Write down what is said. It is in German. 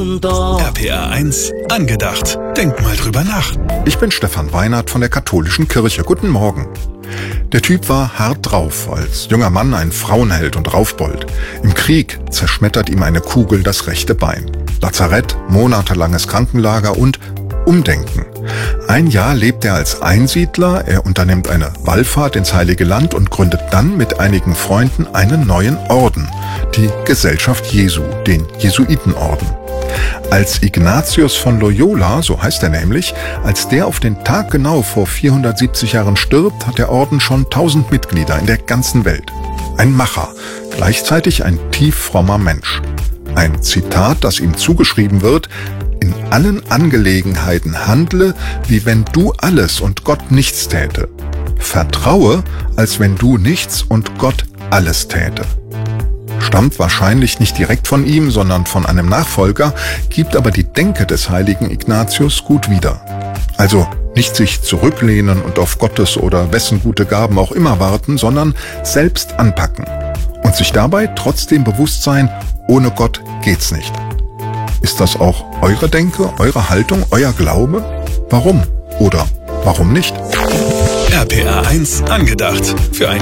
RPR 1 angedacht. Denk mal drüber nach. Ich bin Stefan Weinert von der Katholischen Kirche. Guten Morgen. Der Typ war hart drauf, als junger Mann ein Frauenheld und Raufbold. Im Krieg zerschmettert ihm eine Kugel das rechte Bein. Lazarett, monatelanges Krankenlager und Umdenken. Ein Jahr lebt er als Einsiedler, er unternimmt eine Wallfahrt ins Heilige Land und gründet dann mit einigen Freunden einen neuen Orden, die Gesellschaft Jesu, den Jesuitenorden. Als Ignatius von Loyola, so heißt er nämlich, als der auf den Tag genau vor 470 Jahren stirbt, hat der Orden schon 1000 Mitglieder in der ganzen Welt. Ein Macher, gleichzeitig ein tief frommer Mensch. Ein Zitat, das ihm zugeschrieben wird: In allen Angelegenheiten handle, wie wenn du alles und Gott nichts täte. Vertraue, als wenn du nichts und Gott alles täte. Stammt wahrscheinlich nicht direkt von ihm, sondern von einem Nachfolger, gibt aber die Denke des heiligen Ignatius gut wieder. Also nicht sich zurücklehnen und auf Gottes oder wessen gute Gaben auch immer warten, sondern selbst anpacken. Und sich dabei trotzdem bewusst sein, ohne Gott geht's nicht. Ist das auch eure Denke, eure Haltung, euer Glaube? Warum oder warum nicht? RPR 1 angedacht. Für ein